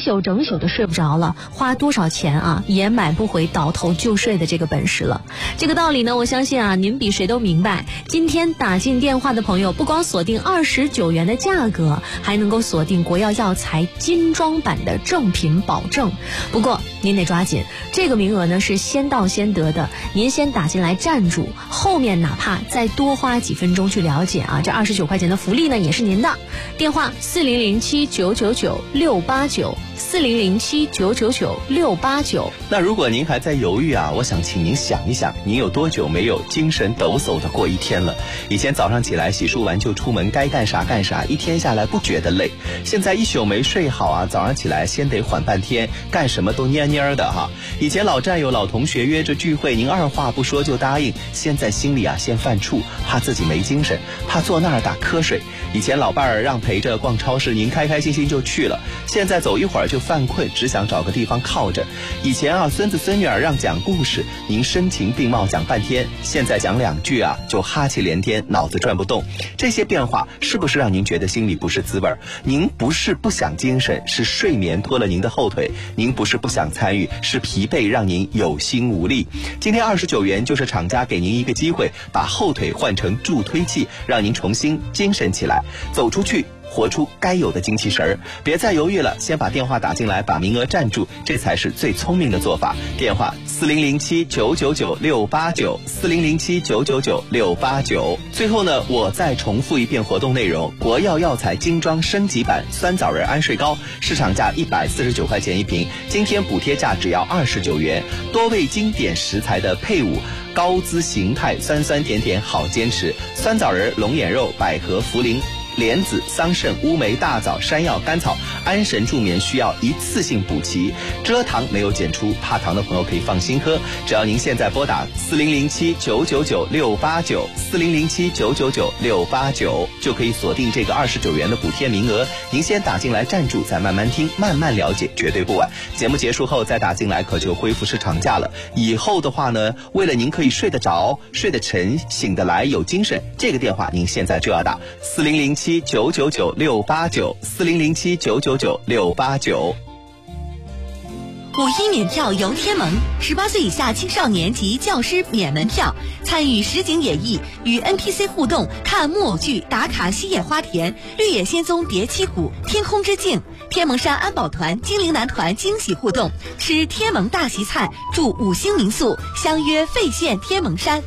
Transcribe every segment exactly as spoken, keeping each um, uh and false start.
宿整宿的睡不着了，花多少钱啊也买不回倒头就睡的这个本事了。这个道理呢，我相信啊您比谁都明白。今天打进电话的朋友，不光锁定二十九元的价格，还能够锁定国药药材精装版的正品保证。不过您得抓紧，这个名额呢是先到先得的，您先打进来站住，后面哪怕再多花几分钟去了解啊，这二十九块钱的福利呢也是您的。电话四零零七九九九六八九，四零零七九九九六八九。 那如果您还在犹豫啊，我想请您想一想，您有多久没有精神抖擞的过一天了？以前早上起来洗漱完就出门，该干啥干啥，一天下来不觉得累。现在一宿没睡好啊，早上起来先得缓半天，干什么都蔫蔫的哈。以前老战友老同学约着聚会，您二话不说就答应，现在心里啊先犯怵，怕自己没精神，怕坐那儿打瞌睡。以前老伴儿让陪着逛超市，您开开心心就去了，现在走一会儿就犯困，只想找个地方靠着。以前啊孙子孙女儿让讲故事，您声情并茂讲半天，现在讲两句啊就哈气连天，脑子转不动。这些变化是不是让您觉得心里不是滋味？您不是不想精神，是睡眠拖了您的后腿；您不是不想参与，是疲惫让您有心无力。今天二十九元就是厂家给您一个机会，把后腿换成助推器，让您重新精神起来，走出去，活出该有的精气神儿。别再犹豫了，先把电话打进来，把名额占住，这才是最聪明的做法。电话四零零七九九九六八九，四零零七九九九六八九。最后呢，我再重复一遍活动内容：国药药材精装升级版酸枣仁安睡膏，市场价一百四十九块钱一瓶，今天补贴价只要二十九元，多味经典食材的配伍，高姿形态，酸酸甜甜好坚持。酸枣仁、龙眼肉、百合、茯苓、莲子、桑葚、乌梅、大枣、山药、甘草，安神助眠需要一次性补齐，蔗糖没有检出，怕糖的朋友可以放心喝。只要您现在拨打四零零七九九九六八九，四零零七九九九六八九，就可以锁定这个二十九元的补贴名额。您先打进来站住，再慢慢听，慢慢了解，绝对不晚。节目结束后再打进来，可就恢复市场价了。以后的话呢，为了您可以睡得着、睡得沉、醒得来、有精神，这个电话您现在就要打四零零七九九九六八九，四零零七九九九六八九。 五一免票游天盟，十八岁以下青少年及教师免门票，参与实景演绎，与 N P C 互动，看木偶剧，打卡西野花田、绿野仙踪叠七谷、天空之镜，天盟山安保团、精灵男团惊喜互动，吃天盟大席菜，住五星民宿，相约费县天盟山。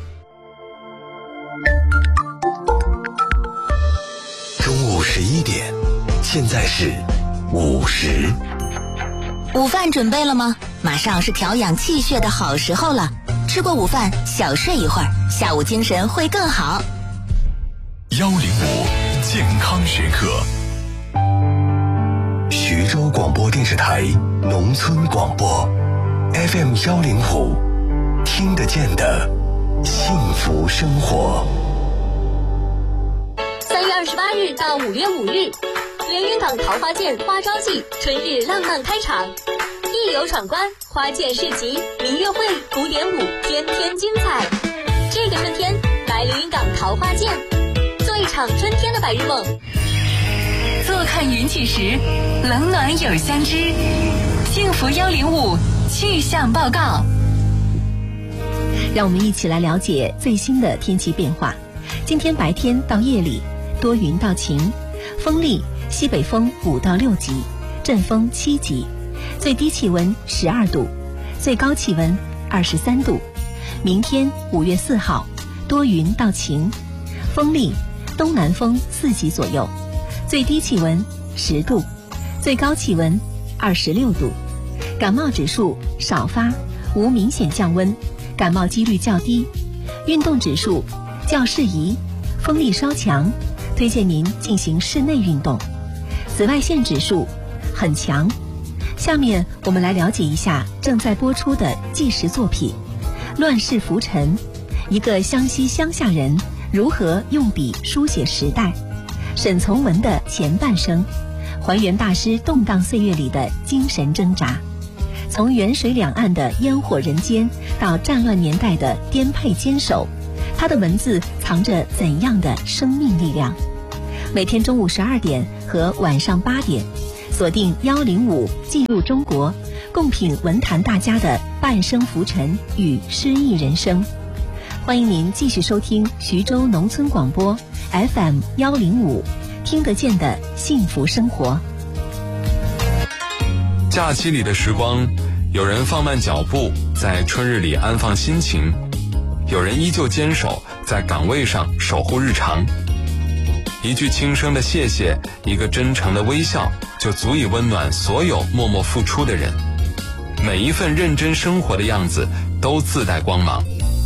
中午十一点，现在是午时。 午饭准备了吗？马上是调养气血的好时候了。吃过午饭，小睡一会儿，下午精神会更好。 幺零五健康时刻，徐州广播电视台农村广播 F M 幺零五，听得见的幸福生活。 三月二十八日到五月五日，连云港桃花涧花朝季春日浪漫开场，一游闯关，花涧市集、民乐会、古典舞，天天精彩。这个春天，来连云港桃花涧，做一场春天的白日梦。 坐看云起时，冷暖有相知。幸福幺零五气象报告。 让我们一起来了解最新的天气变化。今天白天到夜里多云到晴，风力西北风五到六级，阵风七级，最低气温十二度，最高气温二十三度。明天五月四号多云到晴，风力东南风四级左右，最低气温十度，最高气温二十六度。感冒指数少发，无明显降温，感冒几率较低。运动指数较适宜，风力稍强，推荐您进行室内运动。紫外线指数很强。下面我们来了解一下正在播出的纪实作品《乱世浮沉》，一个湘西乡下人如何用笔书写时代。沈从文的前半生，还原大师动荡岁月里的精神挣扎，从远水两岸的烟火人间到战乱年代的颠沛坚守，他的文字藏着怎样的生命力量？每天中午十二点和晚上八点， 锁定幺零五进入中国，共品文坛大家的半生浮沉与诗意人生。欢迎您继续收听徐州农村广播 F M 幺零五，听得见的幸福生活。 假期里的时光，有人放慢脚步，在春日里安放心情，有人依旧坚守在岗位上守护日常。一句轻声的谢谢，一个真诚的微笑，就足以温暖所有默默付出的人。每一份认真生活的样子都自带光芒。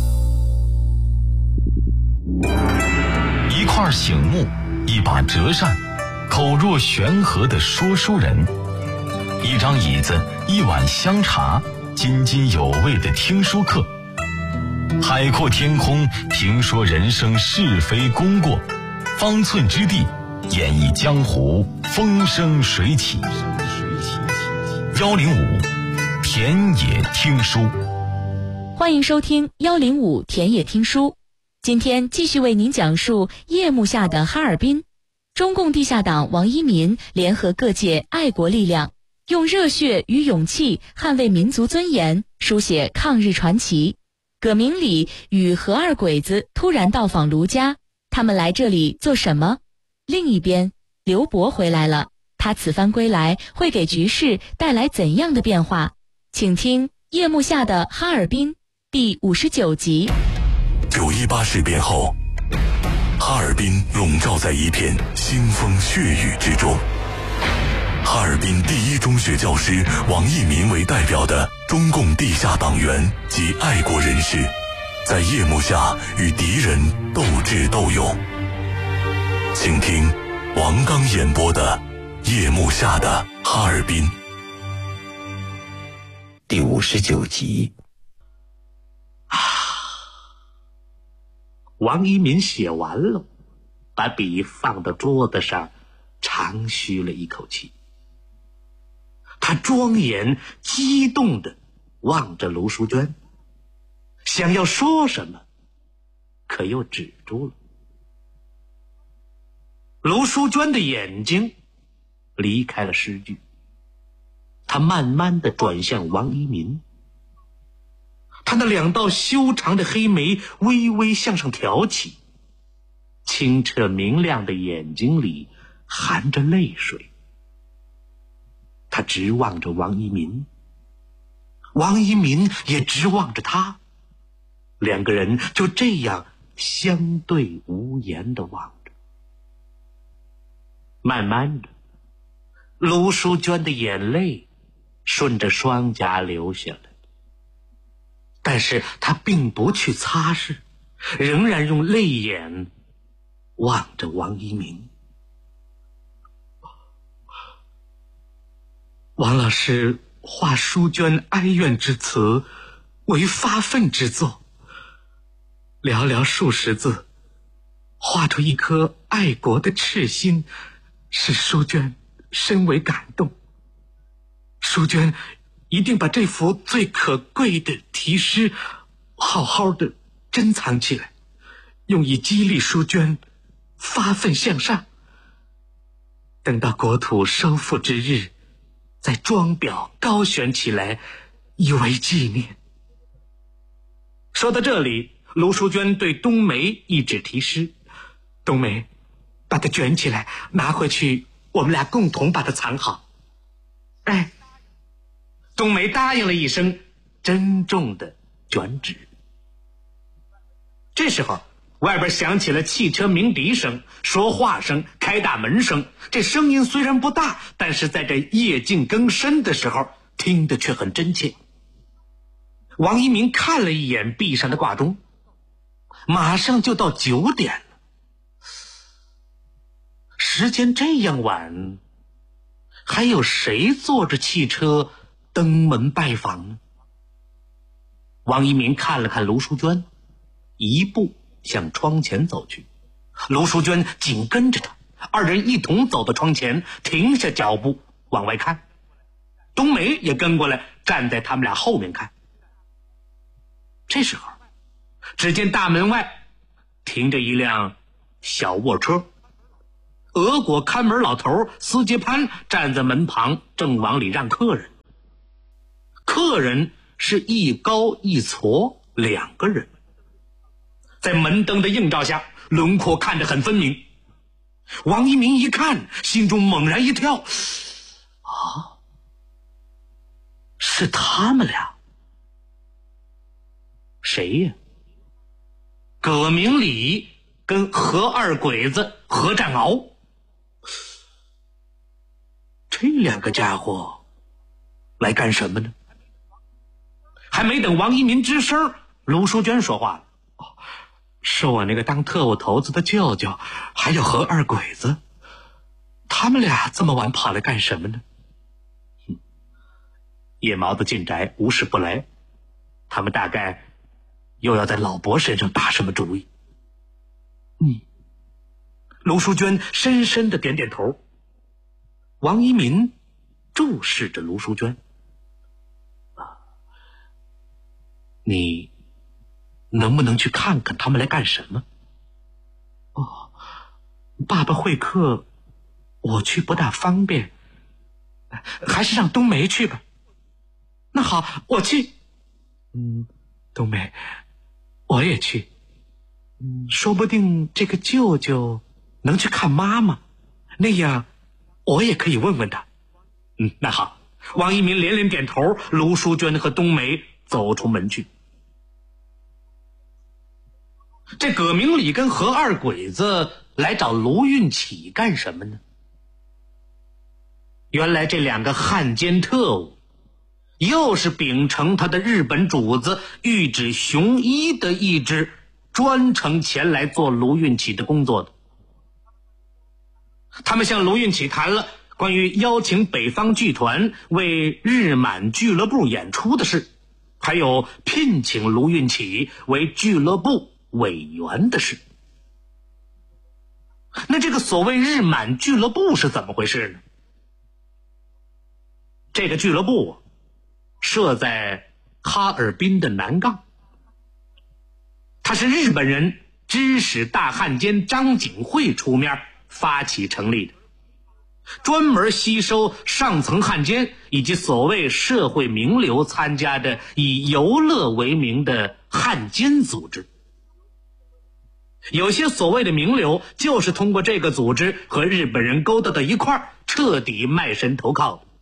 一块醒木，一把折扇，口若悬河的说书人，一张椅子，一碗香茶，津津有味的听书课。海阔天空，评说人生是非功过，方寸之地，演绎江湖风生水起。幺零五田野听书， 欢迎收听幺零五田野听书。今天继续为您讲述夜幕下的哈尔滨。中共地下党王一民联合各界爱国力量，用热血与勇气捍卫民族尊严，书写抗日传奇。葛明礼与何二鬼子突然到访卢家，他们来这里做什么？另一边，刘伯回来了，他此番归来会给局势带来怎样的变化？请听《夜幕下的哈尔滨》第五十九集。 九一八事变后，哈尔滨笼罩在一片腥风血雨之中。哈尔滨第一中学教师王一民为代表的中共地下党员及爱国人士，在夜幕下与敌人斗智斗勇。请听王刚演播的《夜幕下的哈尔滨》 第五十九集。 啊！王一民写完了，把笔放到桌子上，长吁了一口气。他庄严激动地望着卢淑娟，想要说什么，可又止住了。卢淑娟的眼睛离开了诗句，她慢慢地转向王一民，她那两道修长的黑眉微微向上挑起，清澈明亮的眼睛里含着泪水。他直望着王一民，王一民也直望着他，两个人就这样相对无言地望着。慢慢的，卢淑娟的眼泪顺着双颊流下来，但是她并不去擦拭，仍然用泪眼望着王一民。王老师画淑娟哀怨之词为发愤之作，寥寥数十字，画出一颗爱国的赤心，使淑娟深为感动。淑娟一定把这幅最可贵的题诗好好的珍藏起来，用以激励淑娟发奋向上，等到国土收复之日，在装裱高悬起来，以为纪念。说到这里，卢淑娟对冬梅一指题诗，冬梅，把它卷起来，拿回去，我们俩共同把它藏好。哎，冬梅答应了一声，珍重的卷纸。这时候，外边响起了汽车鸣笛声、说话声、开大门声。这声音虽然不大，但是在这夜静更深的时候，听得却很真切。王一鸣看了一眼壁上的挂钟，马上就到九点了。时间这样晚，还有谁坐着汽车登门拜访呢？王一鸣看了看卢淑娟，一步向窗前走去，卢淑娟紧跟着他，二人一同走到窗前，停下脚步往外看。冬梅也跟过来，站在他们俩后面看。这时候，只见大门外停着一辆小卧车， 俄国看门老头斯捷潘站在门旁，正往里让客人。客人是一高一矬两个人，在门灯的映照下，轮廓看得很分明。王一鸣一看，心中猛然一跳，啊，是他们俩。谁呀？葛明礼跟何二鬼子何占鳌。这两个家伙来干什么呢？还没等王一鸣吱声，卢淑娟说话了：“哦，是我那个当特务头子的舅舅，还有何二鬼子，他们俩这么晚跑来干什么呢？”哼，叶毛的进宅无事不来，他们大概又要在老伯身上打什么主意。嗯，卢淑娟深深的点点头。王一鸣注视着卢淑娟。你能不能去看看他们来干什么？哦，爸爸会客，我去不大方便，还是让冬梅去吧。那好，我去。嗯，冬梅，我也去。嗯，说不定这个舅舅能去看妈妈，那样我也可以问问他。嗯，那好。王一鸣连连点头，卢淑娟和冬梅走出门去。这葛明礼跟何二鬼子来找卢运起干什么呢？原来这两个汉奸特务又是秉承他的日本主子玉指雄一的意志，专程前来做卢运起的工作的。他们向卢运起谈了关于邀请北方剧团为日满俱乐部演出的事，还有聘请卢运起为俱乐部委员的事。那这个所谓日满俱乐部是怎么回事呢？这个俱乐部设在哈尔滨的南岗，它是日本人知识大汉奸张景惠出面发起成立的，专门吸收上层汉奸以及所谓社会名流参加的以游乐为名的汉奸组织。有些所谓的名流就是通过这个组织和日本人勾搭到一块儿，彻底卖身投靠的。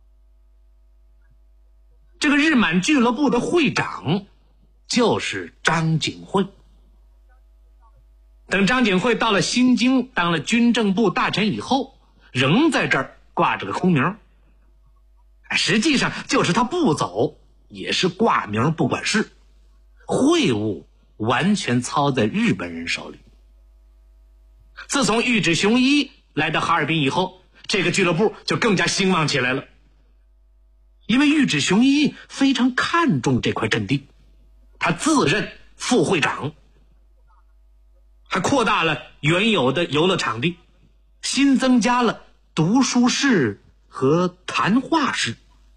这个日满俱乐部的会长就是张景惠。等张景惠到了新京当了军政部大臣以后，仍在这儿挂着个空名，实际上就是他不走也是挂名不管事，会务完全操在日本人手里。自从玉指雄一来到哈尔滨以后，这个俱乐部就更加兴旺起来了。因为玉指雄一非常看重这块阵地，他自任副会长，还扩大了原有的游乐场地，新增加了读书室和谈话室。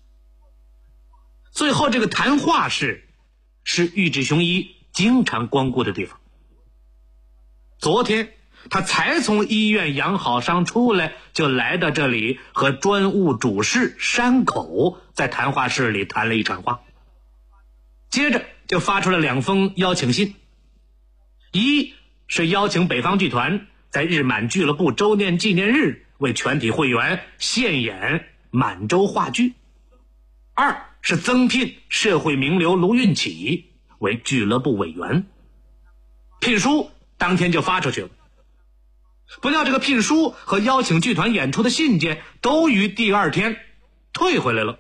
最后这个谈话室是玉指雄一经常光顾的地方。昨天他才从医院养好伤出来，就来到这里和专务主事山口在谈话室里谈了一场话，接着就发出了两封邀请信，一是邀请北方剧团在日满俱乐部周年纪念日为全体会员献演满洲话剧，二是增聘社会名流卢运起为俱乐部委员。聘书当天就发出去了，不料这个聘书和邀请剧团演出的信件都于第二天退回来了。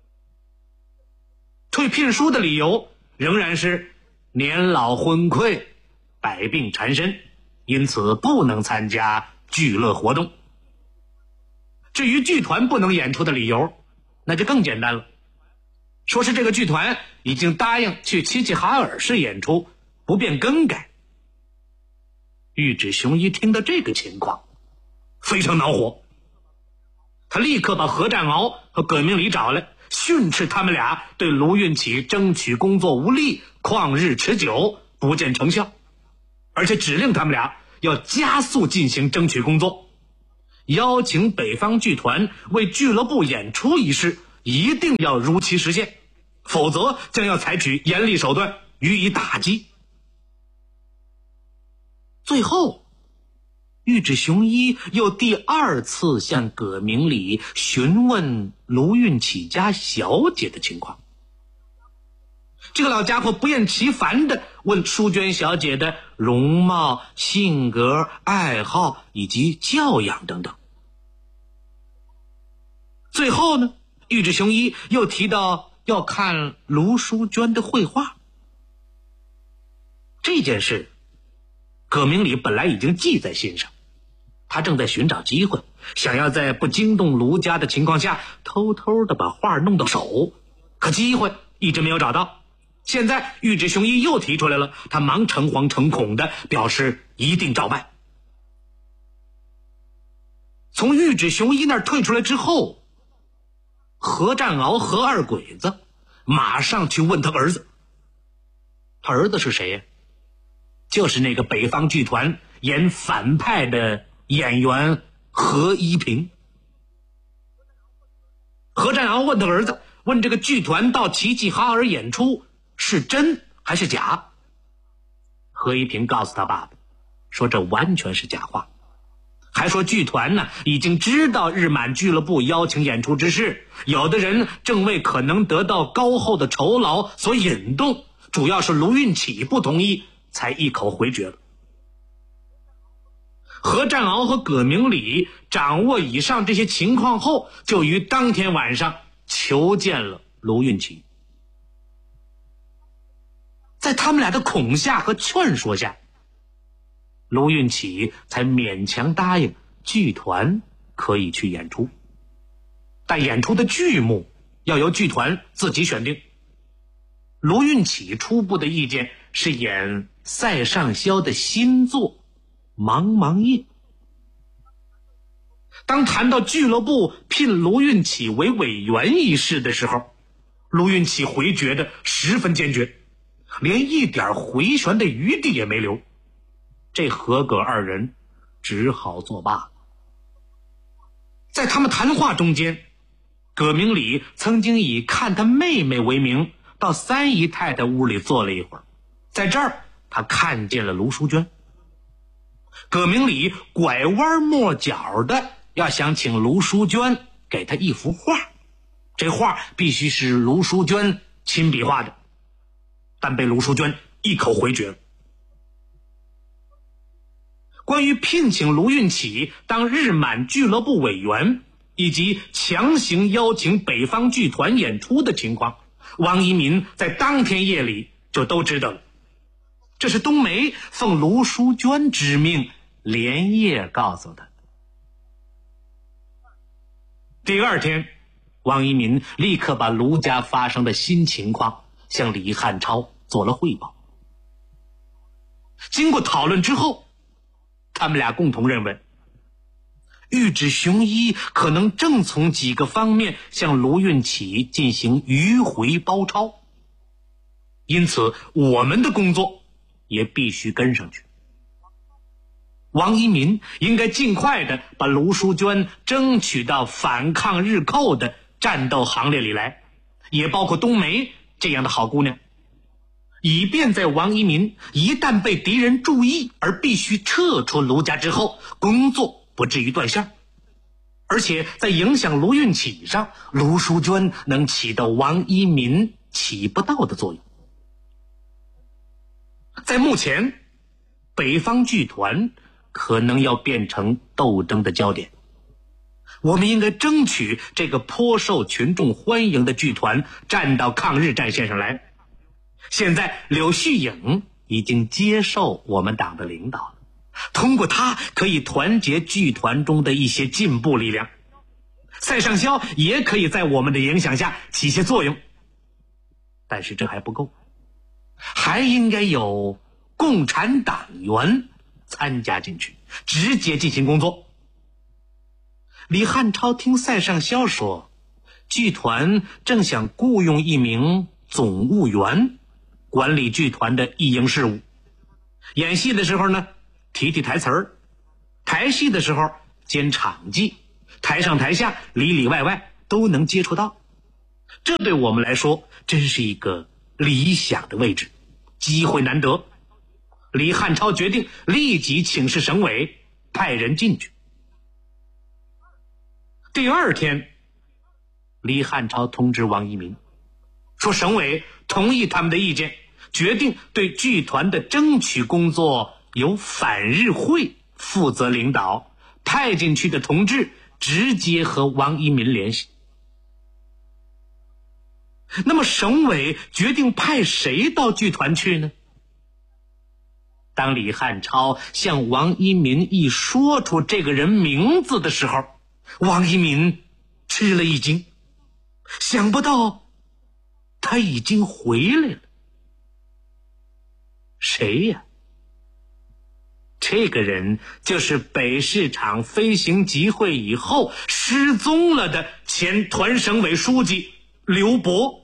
退聘书的理由仍然是年老昏聩，百病缠身，因此不能参加剧乐活动。至于剧团不能演出的理由，那就更简单了，说是这个剧团已经答应去齐齐哈尔市演出，不便更改。玉指雄一听到这个情况非常恼火，他立刻把何占鳌和葛明礼找来，训斥他们俩对卢运起争取工作无力，旷日持久，不见成效，而且指令他们俩要加速进行争取工作， 邀请北方剧团为俱乐部演出一事一定要如期实现，否则将要采取严厉手段予以打击。最后，玉指雄一又第二次向葛明礼询问卢运起家小姐的情况。这个老家伙不厌其烦地问淑娟小姐的容貌、性格、爱好以及教养等等。最后呢，玉指雄一又提到要看卢淑娟的绘画。这件事葛明礼本来已经记在心上，他正在寻找机会，想要在不惊动卢家的情况下偷偷地把画弄到手，可机会一直没有找到。现在玉指雄一又提出来了，他忙诚惶诚恐地表示一定照办。从玉指雄一那儿退出来之后，何占鳌何二鬼子马上去问他儿子。他儿子是谁呀？就是那个北方剧团演反派的演员何一平。何占鳌问他儿子，问这个剧团到齐齐哈尔演出是真还是假？何一平告诉他爸爸说这完全是假话，还说剧团呢已经知道日满俱乐部邀请演出之事，有的人正为可能得到高厚的酬劳所引动，主要是卢运起不同意才一口回绝了。何占鳌和葛明礼掌握以上这些情况后，就于当天晚上求见了卢运起。在他们俩的恐吓和劝说下，卢运起才勉强答应剧团可以去演出，但演出的剧目要由剧团自己选定。卢运起初步的意见是演塞尚肖的新作《茫茫夜》。当谈到俱乐部聘卢运起为委员一事的时候，卢运起回绝的十分坚决，连一点回旋的余地也没留。这何葛二人只好作罢。在他们谈话中间，葛明礼曾经以看他妹妹为名到三姨太太屋里坐了一会儿，在这儿他看见了卢淑娟。葛明礼拐弯抹角的要想请卢淑娟给他一幅画，这画必须是卢淑娟亲笔画的，但被卢淑娟一口回绝了。关于聘请卢运起当日满俱乐部委员以及强行邀请北方剧团演出的情况，王一民在当天夜里就都知道了。这是冬梅奉卢淑娟之命连夜告诉他。第二天，王一民立刻把卢家发生的新情况向李汉超做了汇报。经过讨论之后，他们俩共同认为，玉指雄一可能正从几个方面向卢运起进行迂回包抄，因此我们的工作也必须跟上去。王一民应该尽快的把卢淑娟争取到反抗日寇的战斗行列里来，也包括冬梅这样的好姑娘，以便在王一民一旦被敌人注意而必须撤出卢家之后，工作不至于断线。而且在影响卢运起上，卢淑娟能起到王一民起不到的作用。在目前，北方剧团可能要变成斗争的焦点，我们应该争取这个颇受群众欢迎的剧团站到抗日战线上来。现在柳絮影已经接受我们党的领导了，通过他可以团结剧团中的一些进步力量，塞尚肖也可以在我们的影响下起些作用。但是这还不够，还应该有共产党员参加进去，直接进行工作。李汉超听塞尚肖说，剧团正想雇佣一名总务员管理剧团的艺营事务，演戏的时候呢提提台词儿，台戏的时候兼场记，台上台下里里外外都能接触到。这对我们来说真是一个理想的位置，机会难得。李汉超决定立即请示省委，派人进去。第二天，李汉超通知王一民说，省委同意他们的意见，决定对剧团的争取工作由反日会负责领导，派进去的同志直接和王一民联系。那么省委决定派谁到剧团去呢？当李汉超向王一民一说出这个人名字的时候，王一民吃了一惊，想不到他已经回来了。谁呀？这个人就是北市场飞行集会以后失踪了的前团省委书记刘伯。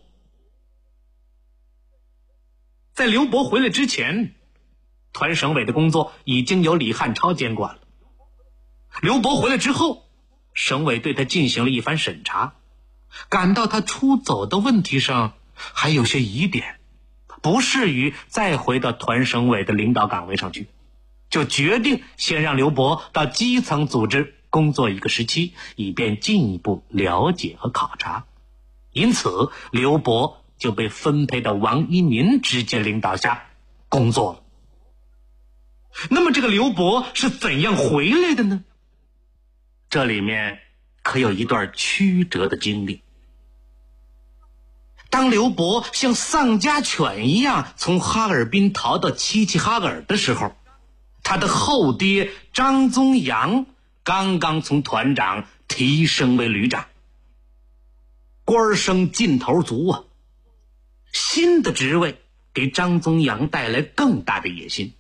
在刘伯回来之前，团省委的工作已经由李汉超监管了。刘伯回来之后，省委对他进行了一番审查，感到他出走的问题上还有些疑点，不适于再回到团省委的领导岗位上去，就决定先让刘伯到基层组织工作一个时期，以便进一步了解和考察。因此刘伯就被分配到王一民直接领导下工作了。那么这个刘伯是怎样回来的呢？这里面可有一段曲折的经历。当刘伯像丧家犬一样从哈尔滨逃到齐齐哈尔的时候，他的后爹张宗阳刚刚从团长提升为旅长，官升劲头足啊！新的职位给张宗阳带来更大的野心。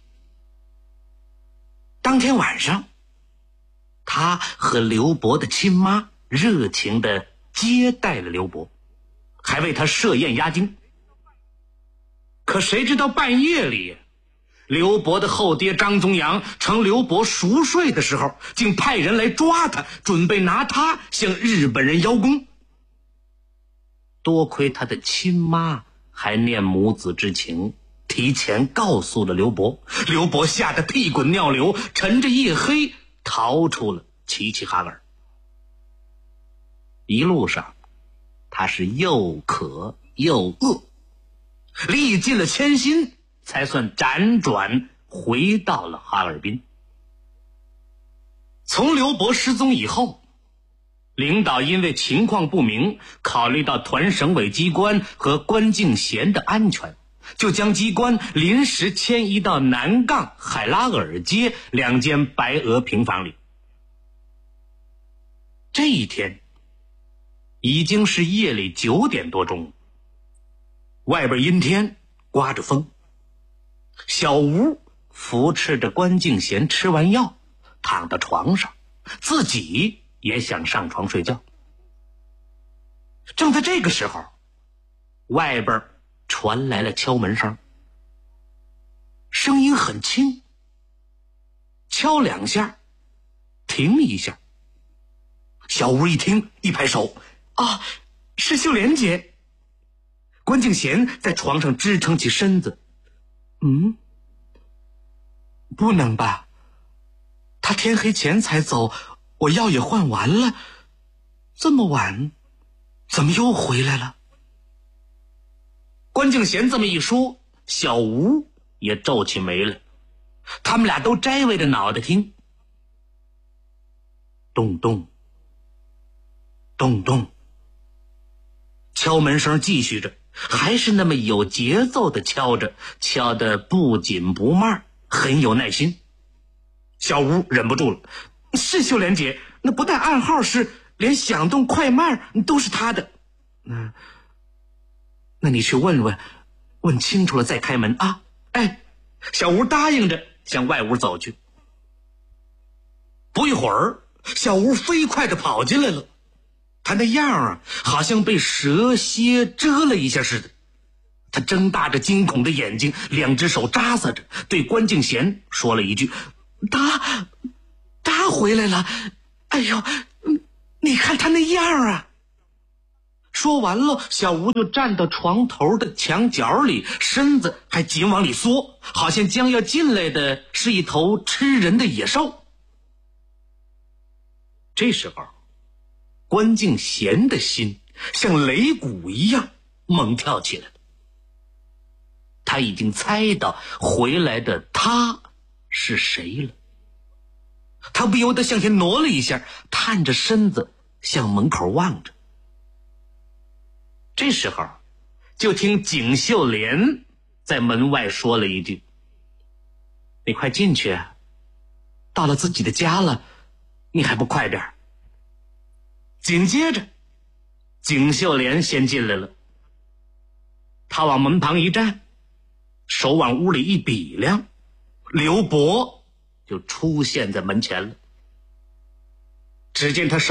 当天晚上，他和刘伯的亲妈热情地接待了刘伯，还为他设宴压惊。可谁知道半夜里，刘伯的后爹张宗阳趁刘伯熟睡的时候，竟派人来抓他，准备拿他向日本人邀功。多亏他的亲妈还念母子之情，提前告诉了刘伯。刘伯吓得屁滚尿流，趁着夜黑逃出了齐齐哈尔。一路上他是又渴又饿，历尽了千辛，才算辗转回到了哈尔滨。从刘伯失踪以后，领导因为情况不明，考虑到团省委机关和关敬贤的安全，就将机关临时迁移到南杠海拉尔街两间白鹅平房里。这一天已经是夜里九点多钟，外边阴天，刮着风。小吴扶持着关敬贤吃完药，躺到床上，自己也想上床睡觉。正在这个时候，外边传来了敲门声，声音很轻，敲两下，停一下。小吴一听，一拍手，啊，是秀莲姐。关敬贤在床上支撑起身子，嗯，不能吧？他天黑前才走，我药也换完了，这么晚，怎么又回来了？关敬贤这么一说，小吴也皱起眉来，他们俩都摘歪着脑袋听。咚咚咚咚，敲门声继续着，还是那么有节奏的敲着，敲得不紧不慢，很有耐心。小吴忍不住了，是秀莲姐，那不但暗号是，连响动快慢都是她的。嗯，那你去问问，问清楚了再开门啊。哎，小吴答应着向外屋走去。不一会儿，小吴飞快地跑进来了，他那样啊，好像被蛇蝎蛰了一下似的。他睁大着惊恐的眼睛，两只手扎撒着，对关敬贤说了一句：他他回来了， 哎呦，你看他那样啊！说完了，小吴就站到床头的墙角里，身子还紧往里缩，好像将要进来的是一头吃人的野兽。这时候，关敬贤的心像擂鼓一样猛跳起来了。他已经猜到回来的他是谁了。他不由得向前挪了一下，探着身子向门口望着。这时候，就听景秀莲在门外说了一句：“你快进去，到了自己的家了，你还不快点？”紧接着，景秀莲先进来了。他往门旁一站，手往屋里一比量，刘伯就出现在门前了。只见他手